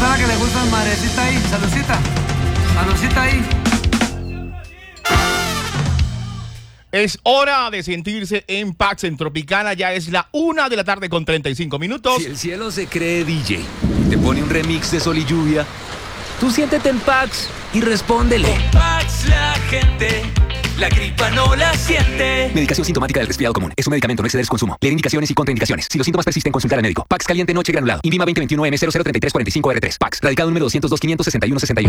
esa es la que le gusta a madrecita ahí. Saludcita. Saludcita ahí. Es hora de sentirse en Pax en Tropicana. Ya es la 1:35 p.m. Si el cielo se cree DJ y te pone un remix de Sol y Lluvia, tú siéntete en Pax y respóndele. Con Pax la gente, la gripa no la siente. Medicación sintomática del resfriado común. Es un medicamento, no exceder su consumo. Leer indicaciones y contraindicaciones. Si los síntomas persisten, consultar al médico. Pax caliente noche granulado. INVIMA 2021 M003345R3. Pax. Radicado número 202 561 61.